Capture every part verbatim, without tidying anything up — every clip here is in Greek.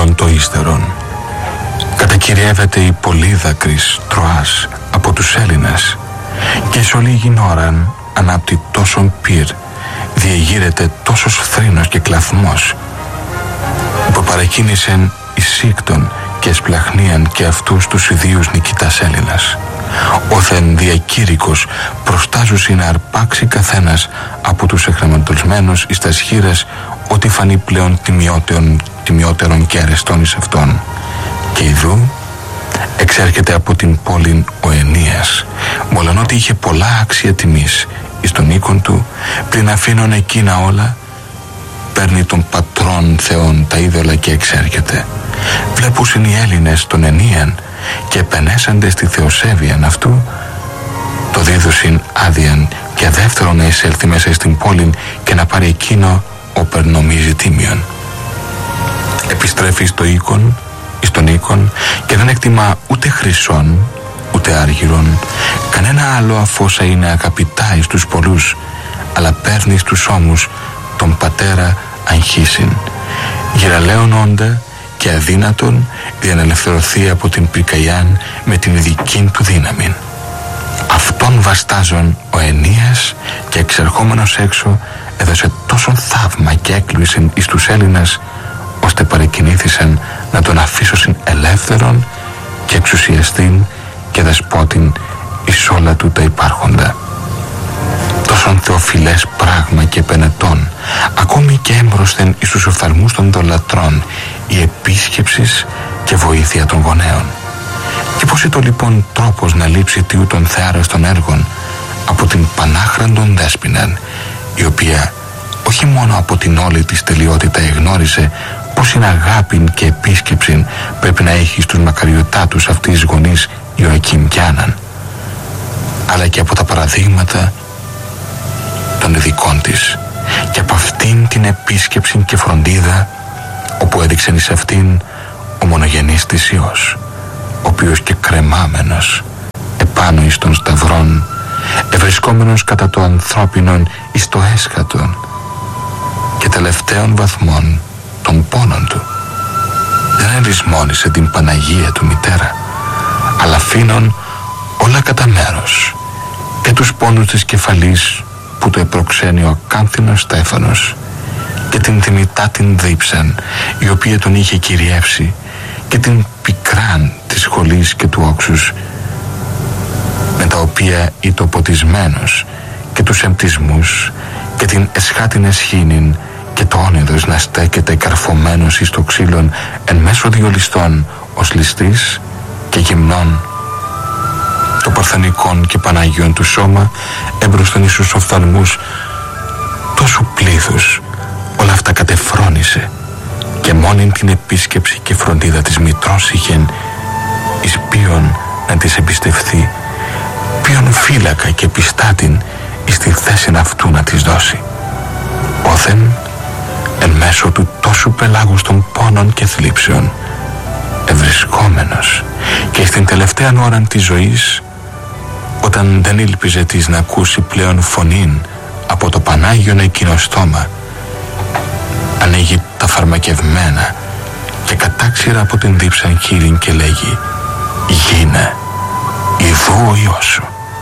όλων το ύστερον. Κατακυριεύεται η πολύδακρης Τροάς από τους Έλληνας και σε ολίγην ώραν ανάπτει τόσον πυρ, διεγείρεται τόσος θρήνος και κλαθμός, που παρακίνησεν εις σύκτον και εσπλαχνίαν και αυτούς τους ιδίους νικητάς Έλληνας, όθεν διακήρυκος προστάζουσι να αρπάξει καθένας από τους εχρηματολσμένους εις τας χείρας ό,τι φανεί πλέον τιμιότερον, τιμιότερον και αρεστών εις αυτόν. Και ιδού εξέρχεται από την πόλην ο Ενίας, μολονότι είχε πολλά άξια τιμής εις τον οίκον του, πριν αφήνουν εκείνα όλα, παίρνει των πατρών θεών τα είδωλα και εξέρχεται. Βλέπουσιν οι Έλληνες τον Ενίαν και επενέσανται στη θεοσέβειαν αυτού, το δίδουσιν άδειαν και δεύτερον να εισέλθει μέσα στην πόλην και να πάρει εκείνο όπερ νομίζει τίμιον. Επιστρέφει στο οίκον, εις τον οίκον, και δεν εκτιμά ούτε χρυσόν ούτε άργυρον, κανένα άλλο αφόσα είναι αγαπητά εις τους πολλούς, αλλά παίρνει στους ώμους τον πατέρα αγχύσιν, γυραλέον όντα και αδύνατον διανελευθερωθεί από την πυρκαγιάν με την ειδική του δύναμη. Αυτόν βαστάζον ο Ενίας και εξερχόμενος έξω έδωσε τόσο θαύμα και έκλεισεν εις τους Έλληνας, ώστε παρεκκινήθησαν να τον αφήσωσιν ελεύθερον και εξουσιαστήν και δεσπότην εις όλα του τα υπάρχοντα. Τόσον θεοφιλές πράγμα και πενετών, ακόμη και έμπροσθεν εις τους οφθαλμούς των δολατρών, η επίσκεψης και βοήθεια των γονέων. Και πως ήτο λοιπόν τρόπος να λείψει τιού των θεάρεστων έργων από την πανάχραντον δέσποιναν, η οποία όχι μόνο από την όλη της τελειότητα εγνώρισε πως είναι αγάπην και επίσκεψην πρέπει να έχει στους μακαριωτάτους αυτής γονείς Ιωακήμ και Άνναν, αλλά και από τα παραδείγματα των ειδικών της και από αυτήν την επίσκεψη και φροντίδα, όπου έδειξεν εις αυτήν ο μονογενής της Υιός, ο οποίος και κρεμάμενος επάνω εις των σταυρών, ευρισκόμενος κατά το ανθρώπινον εις το έσχατον και τελευταίων βαθμών των πόνων του, δεν ελισμόνισε την Παναγία του μητέρα, αλλά αφήνων όλα κατά μέρος, και τους πόνους της κεφαλής που το επροξένει ο ακάνθινος Στέφανος, και την τιμητά την δίψαν η οποία τον είχε κυριεύσει, και την πικράν της σχολής και του όξους, με τα οποία ήτο ποτισμένος, και τους εμπτισμούς και την εσχάτην εσχήνην και το όνειδος να στέκεται καρφωμένος εις το ξύλον εν μέσω δύο ληστών ως ληστής και γυμνών, το παρθενικών και Παναγιών του σώμα έμπροσθεν εις τους οφθαλμούς τόσου πλήθους, όλα αυτά κατεφρόνησε, και μόνην την επίσκεψη και φροντίδα της μητρός είχεν, εις ποιον να της εμπιστευθεί, ποιον φύλακα και πιστάτην εις τη θέση αυτού να της δώσει. Όθεν εν μέσω του τόσου πελάγους των πόνων και θλίψεων, ευρισκόμενος και στην τελευταία ώρα της ζωής, όταν δεν ήλπιζε της να ακούσει πλέον φωνήν από το Πανάγιον εκείνο στόμα, ανοίγει τα φαρμακευμένα και κατάξυρα από την δίψαν χείριν και λέγει: «Γίνε, ιδού ο Υιός σου».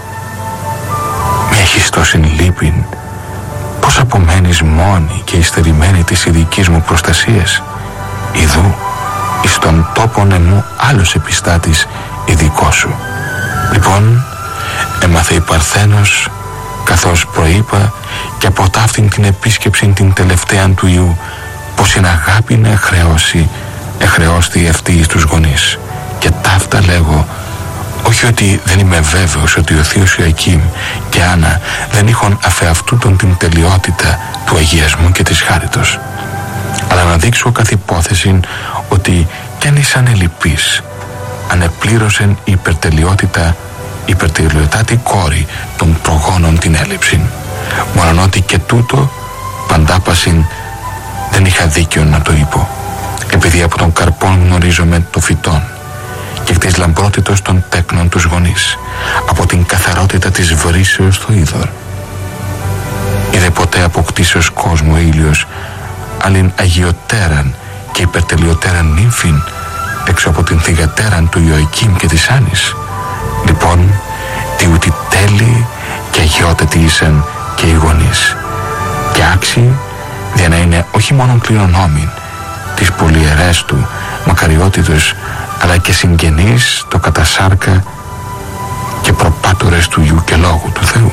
Μη έχεις τόσην λύπην, πως απομένεις μόνη και υστερημένη της ειδικής μου προστασίας. Ιδού εις τον τόπον εμού άλλος επιστάτης ειδικό σου. Λοιπόν, έμαθε η Παρθένος, καθώς προείπα, και από ταύτην την επίσκεψη την τελευταία του Υιού, πως είναι αγάπη να εχρεώσει, εχρεώστη αυτή εις τους γονείς. Και ταύτα λέγω, όχι ότι δεν είμαι βέβαιος ότι ο θείος Ιωακήμ και Άννα δεν είχαν αφεαυτού τον την τελειότητα του αγιασμού και της χάριτος, αλλά να δείξω καθ' υπόθεση ότι κι αν ήσαν ελλειπείς, ανεπλήρωσεν η υπερτελειότητα, υπερτελειοτάτη κόρη των προγόνων την έλλειψη, μόνον ότι και τούτο παντάπασιν δεν είχα δίκαιο να το είπω, επειδή από τον καρπόν γνωρίζομαι το φυτόν, και εκ της λαμπρότητος των τέκνων τους γονείς, από την καθαρότητα της βρύσεως το είδωρ. Είδε ποτέ αποκτήσεως κόσμου ήλιος, αλλην αγιωτέραν και υπερτελειωτέραν νύμφην έξω από την θυγατέραν του Ιωακήμ και της Άνης. Λοιπόν, τι ούτι τέλει και αγιότατη ήσαν και οι γονείς, και άξιοι για να είναι όχι μόνο κληρονόμοι της πολυερές του μακαριότητος, αλλά και συγγενείς το κατασάρκα και προπάτορες του Ιού και Λόγου του Θεού,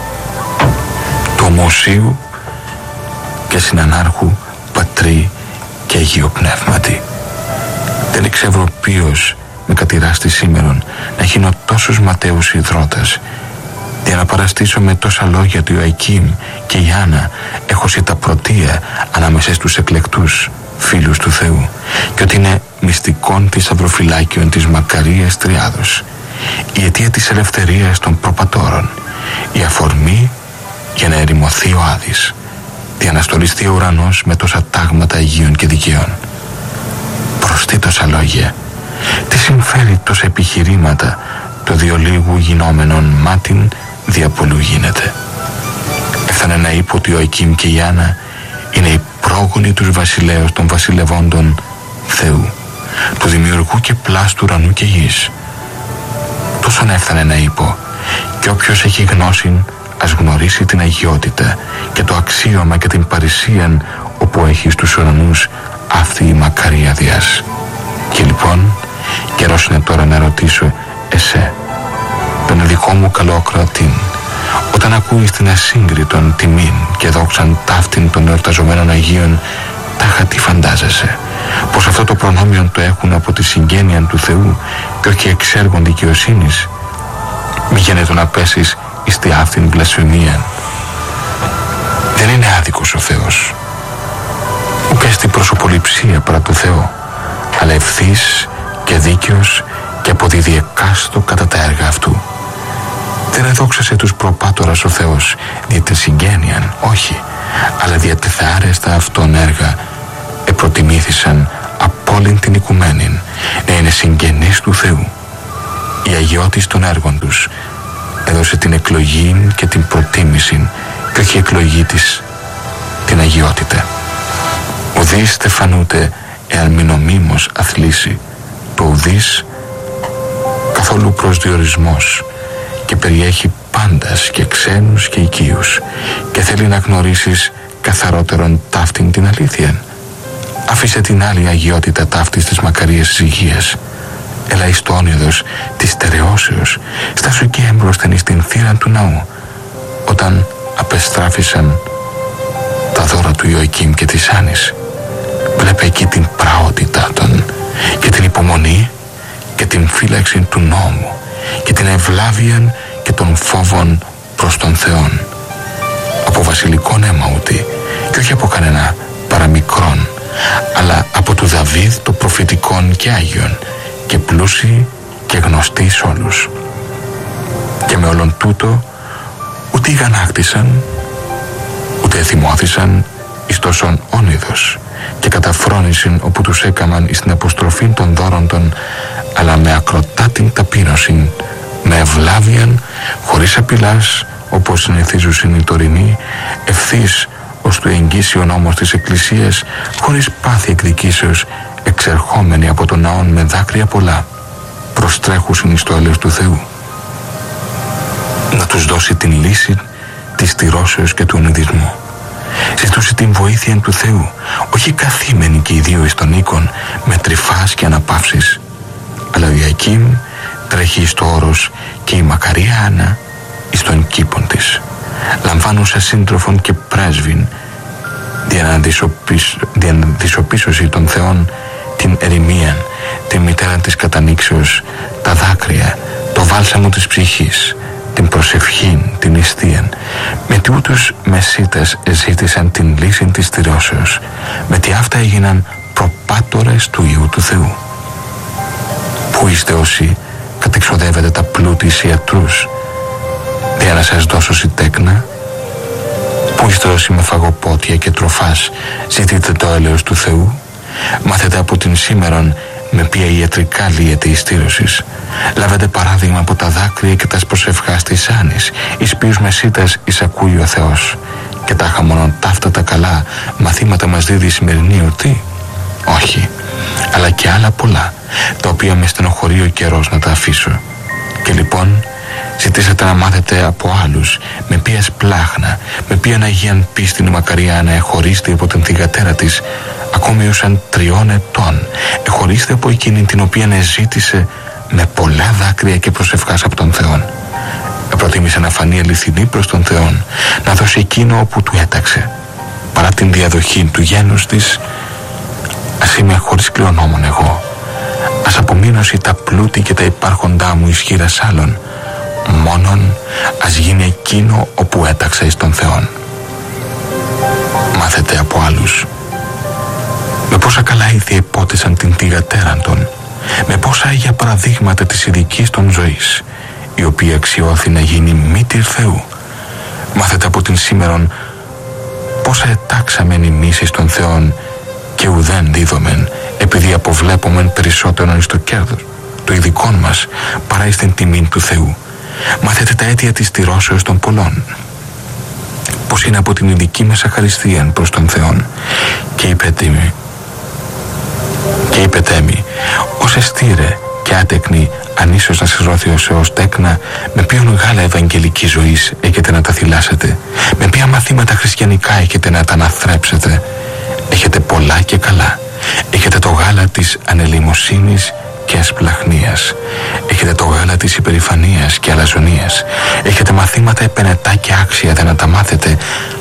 του ομοσίου και συνανάρχου Πατρί και Αγίου Πνεύματι. Δεν εξεύρω ποιος με κατηράστη σήμερον να γίνω τόσους ματέους υδρότας, για να παραστήσω με τόσα λόγια του Ιωακήμ και η Άννα έχω σε τα πρωτεία ανάμεσα στους εκλεκτούς φίλους του Θεού, και ότι είναι μυστικών της αυροφυλάκιων της μακαρίας Τριάδος, η αιτία της ελευθερίας των προπατώρων, η αφορμή για να ερημωθεί ο Άδης, για να στολιστεί ο ουρανός με τόσα τάγματα Αγίων και Δικαίων. Προστεί τόσα λόγια, τι συμφέρει τόσα επιχειρήματα, το διολίγου γινόμενον μάτιν δια πολλού γίνεται. Έφτανε να είπε ότι ο Ιωακήμ και η Άννα είναι οι πρόγονοι τους βασιλέως των βασιλευόντων Θεού, του δημιουργού και πλάστου ουρανού και γης. Τόσον έφτανε να είπε, και όποιος έχει γνώση ας γνωρίσει την αγιότητα και το αξίωμα και την παρησίαν όπου έχει στους ουρανούς αυτή η μακαρία διάς. Και λοιπόν καιρός είναι τώρα να ρωτήσω εσέ, τον δικό μου καλό ακροατήν, όταν ακούεις την ασύγκριτον τιμήν και δόξαν ταύτην των εορταζομένων Αγίων, τάχα τι φαντάζεσαι, πως αυτό το προνόμιο το έχουν από τη συγγένεια του Θεού και όχι εξ έργων δικαιοσύνης? Μη γίνεται να πέσεις εις τη αυτήν βλασφημία. Δεν είναι άδικος ο Θεός, ούτε στην προσωποληψία παρά το Θεό, αλλά ευθύς και δίκαιος και αποδίδει εκάστο κατά τα έργα αυτού. Δεν εδόξασε τους προπάτορας ο Θεός δια την συγγένειαν, όχι, αλλά δια τη θεάρεστα αυτών έργα επροτιμήθησαν από όλην την οικουμένην να είναι συγγενείς του Θεού. Η αγιότης των έργων τους έδωσε την εκλογή και την προτίμηση και όχι η εκλογή της την αγιότητα. Ουδείς στεφανούται εάν μη νομίμως αθλήσει, το ουδείς καθόλου προσδιορισμός και περιέχει πάντας και ξένους και οικείους και θέλει να γνωρίσεις καθαρότερον ταύτην την αλήθεια. Άφησε την άλλη αγιότητα ταύτης της μακαρίας της υγείας. Έλα εις το όνειδος της στερεώσεως, στάσου εκεί έμπροσθεν εις την θύρα του ναού, όταν απεστράφησαν τα δώρα του Ιωακήμ και της Άνης. Βλέπε εκεί την πραότητά των και την υπομονή και την φύλαξη του νόμου και την ευλάβεια και των φόβων προς τον Θεόν. Από βασιλικόν αίμα ούτι, και όχι από κανένα παραμικρόν, αλλά από του Δαβίδ το προφητικόν και Άγιον, και πλούσιοι και γνωστοί σ' όλους. Και με όλον τούτο ούτε γανάκτησαν, ούτε θυμώθησαν εις τόσον όνειδος, και καταφρόνησιν όπου τους έκαμαν εις την αποστροφή των δώρων των, αλλά με ακροτάτην ταπείνωσιν, με ευλάβιαν, χωρίς απειλάς, όπως συνηθίζουσιν οι τωρινοί, ευθύς ως του εγγύσει ο νόμος της Εκκλησίας, χωρίς πάθη εκδικήσεως, εξερχόμενοι από τον ναόν με δάκρυα πολλά, προστρέχουσιν εις το έλεος του Θεού. Να τους δώσει την λύση της τυρώσεως και του ονειδισμού. Ζητούσε την βοήθεια του Θεού, όχι καθήμενοι και οι δύο εις των οίκων με τρυφάς και αναπαύσεις, αλλά ο Ιωακήμ τρέχει εις το όρος και η μακαρία Άννα εις των κήπων της, λαμβάνουσα σύντροφον και πρέσβην δια να δυσοπίσωση των Θεών την ερημίαν, την μητέρα της κατανοίξεως, τα δάκρυα, το βάλσαμο της ψυχής, την προσευχήν, την ιστίαν, με τι ούτως μεσίτες ζήτησαν την λύση της τυρώσεως, με τι αυτά έγιναν προπάτορες του Υιού του Θεού. Πού είστε όσοι κατεξοδεύετε τα πλούτη εις ιατρούς, για να σας δώσω σι τέκνα? Πού είστε όσοι με φαγοπότια και τροφάς ζητείτε το έλεος του Θεού? Μάθετε από την σήμερον με ποια ιατρικά λύεται η στήρωσης. Λάβετε παράδειγμα από τα δάκρυα και τα προσευχάς της Άνης, εις ποιους μεσίτας εισακούει ο Θεός. Και τάχα μόνον ταύτα τα καλά μαθήματα μας δίδει η σημερινή ορτή? Όχι. και άλλα πολλά, τα οποία με στενοχωρεί ο καιρός να τα αφήσω. Και λοιπόν ζητήσατε να μάθετε από άλλους με ποια σπλάχνα, με ποιαν αγίαν πίστην η μακαριά να εχωρίστη από την θυγατέρα της, ακόμη ως αν τριών ετών, εχωρίστε από εκείνη την οποία ζήτησε με πολλά δάκρυα και προσευχάς από τον Θεόν. Προτίμησε να φανεί αληθινή προς τον Θεόν, να δώσει εκείνο όπου του έταξε, παρά την διαδοχή του γένους της. Ας είμαι χωρίς κληρονόμων εγώ, ας απομείνωση τα πλούτη και τα υπάρχοντά μου ισχύρας άλλων, μόνον ας γίνει εκείνο όπου έταξα εις τον Θεόν. Μάθετε από άλλους με πόσα καλά ήθη επότισαν την θυγατέραν των, με πόσα άγια παραδείγματα της ειδικής των ζωής, η οποία αξιώθη να γίνει μήτηρ Θεού. Μάθετε από την σήμερον πόσα ετάξαμεν ημείς εις τον Θεόν και ουδέν δίδομεν, επειδή αποβλέπομεν περισσότερον εις το κέρδος το ειδικών μας παρά εις την τιμήν του Θεού. Μάθετε τα αίτια της τηρώσεως των πολλών, πως είναι από την ειδική μας αχαριστίαν προς τον Θεόν. Και είπετε μη, και είπετε μη, ως εστήρε και άτεκνη, αν ίσως να σας δόθει ο Θεός τέκνα, με ποιον γάλα ευαγγελική ζωής έχετε να τα θυλάσετε, με ποια μαθήματα χριστιανικά έχετε να τα αναθρέψετε. Έχετε πολλά και καλά. Έχετε το γάλα της ανελεημοσύνης και ασπλαχνίας. Έχετε το γάλα της υπερηφανίας και αλαζονίας. Έχετε μαθήματα επενετά και άξια δε να τα μάθετε.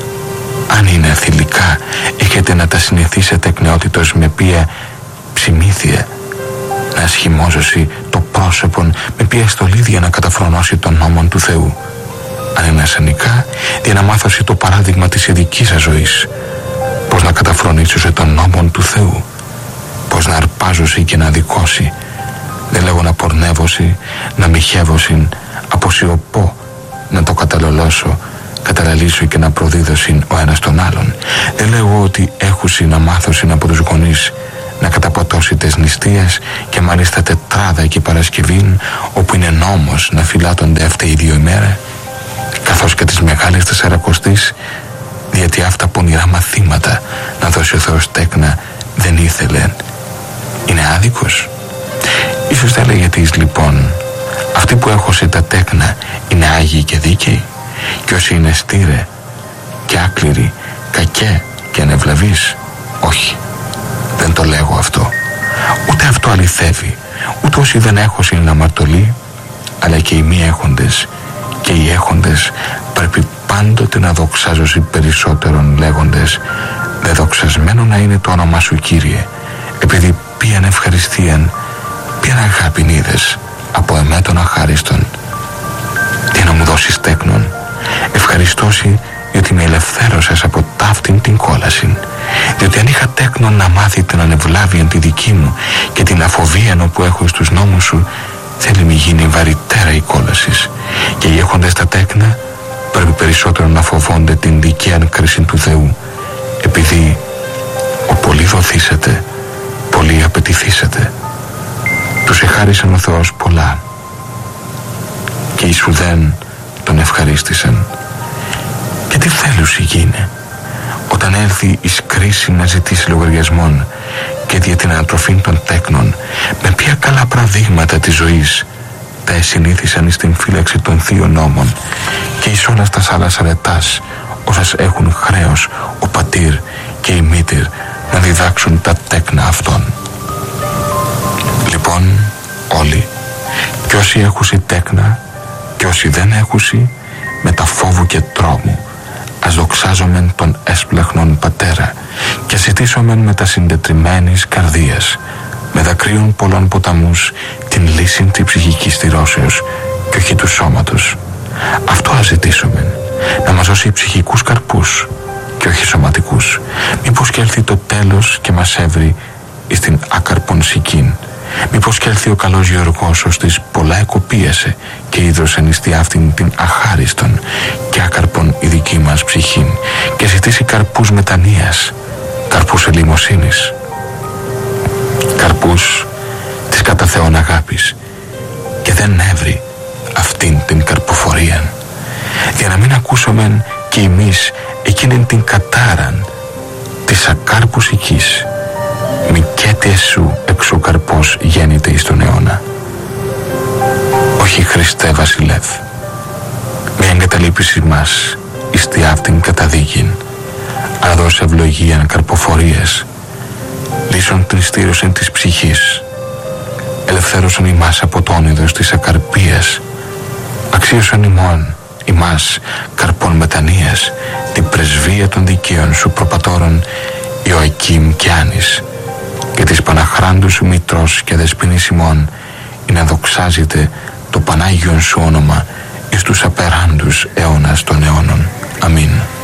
Αν είναι θηλυκά, έχετε να τα συνηθίσετε εκνεότητος με ποια ψημήθεια να ασχημόζωση το πρόσωπον, με ποια στολίδια να καταφρονώσει τον νόμον του Θεού. Αν είναι ασανικά, δια να μάθωση το παράδειγμα της ειδικής σας ζωής, πως να καταφρονήσωσε τον νόμον του Θεού, πως να αρπάζωση και να δικώσει, δεν λέγω να πορνεύωση, να μοιχεύωση, από σιωπώ να το καταλολώσω, καταλαλήσω και να προδίδωσιν ο ένας τον άλλον. Δεν λέγω ότι έχουσι να μάθωσιν από τους γονείς να καταπατώσει τες νηστείες και μάλιστα τετράδα και Παρασκευήν, όπου είναι νόμος να φυλάτονται αυτή οι δύο ημέρα, καθώς και τις μεγάλες τεσσαρακοστής, διότι αυτά πονηρά μαθήματα να δώσει ο Θεός τέκνα δεν ήθελε. Είναι άδικος? Ίσως θα λέγεται εις λοιπόν, αυτοί που έχωσε τα τέκνα είναι άγιοι και δίκαιοι, και όσοι είναι στήρε και άκληροι, κακέ και ανευλαβείς? Όχι, δεν το λέγω αυτό. Ούτε αυτό αληθεύει. Ούτε όσοι δεν έχωσιν να αμαρτωλοί, αλλά και οι μη έχοντες και οι έχοντες πρέπει πάντοτε να δοξάζωσι περισσότερον, λέγοντες δε δοξασμένο να είναι το όνομά σου, Κύριε, επειδή ποιαν ευχαριστίαν, ποιαν αγάπην είδες από εμέ τον αχάριστον. Τι να μου δώσεις τέκνον? Ευχαριστώσει διότι με ελευθέρωσες από ταύτην την κόλασιν, διότι αν είχα τέκνον να μάθει την ανευλάβιαν τη δική μου και την αφοβίαν όπου έχω στους νόμους σου, θέλει μη γίνει βαρυτέρα η κόλασης. Και οι έχοντες τα τέκνα πρέπει περισσότερο να φοβόνται την δικαίαν κρίση του Θεού, επειδή ο πολύ δοθήσετε, πολύ απαιτηθήσετε. Τους εχάρισαν ο Θεός πολλά και εις ουδέν τον ευχαρίστησαν. Και τι θέλουσι γίνε όταν έλθει εις κρίση να ζητήσει λογαριασμόν και δια την ανατροφή των τέκνων, με ποια καλά παραδείγματα της ζωής τα εσυνήθισαν εις την φύλαξη των θείων νόμων και εις όλας τας άλλας αρετάς όσας έχουν χρέος ο πατήρ και η μήτηρ να διδάξουν τα τέκνα αυτών. Λοιπόν όλοι, κι όσοι έχουσι τέκνα και όσοι δεν έχουσι, με τα φόβου και τρόμου ας δοξάζομεν τον έσπλαχνον πατέρα και ζητήσομεν με τα συντετριμένης καρδίας, με δακρύων πολλών ποταμούς, την λύση της ψυχικής στηρώσεως και όχι του σώματος. Αυτό ας ζητήσομεν, να μας δώσει ψυχικούς καρπούς και όχι σωματικούς, μήπως και έλθει το τέλος και μας έβρει εις την άκαρπον σικήν. Μήπως και έλθει ο καλός Γεωργός ώστις πολλά εκοπίασε και ίδρωσεν εις τη αυτήν την αχάριστον και άκαρπον η δική μας ψυχήν και ζητήσει καρπούς μετανοίας, καρπούς ελεημοσύνης, καρπούς της κατά Θεόν αγάπης, και δεν έβρι αυτήν την καρποφορία, για να μην ακούσομεν και εμείς εκείνην την κατάραν της ακάρπους οικής. Μικέτιες σου εξ έξω καρπός γέννηται εις τον αιώνα. Όχι Χριστέ βασιλεύ, μη εγκαταλείπεις μας εις τη αυτήν καταδίκην, αλλά δώσε ευλογίαν καρποφορίες, λύσον την στήρωσιν της ψυχής, ελευθέρωσον ημάς από το όνειδος της ακαρπίας, αξίωσον ημών ημάς καρπών μετανοίας, την πρεσβεία των δικαίων σου προπατώρων Ιωακήμ και Άνης, και της Παναχράντου σου μητρός και δεσποινής ημών, ή να δοξάζεται το Πανάγιον σου όνομα εις τους απεράντους αιώνας των αιώνων. Αμήν.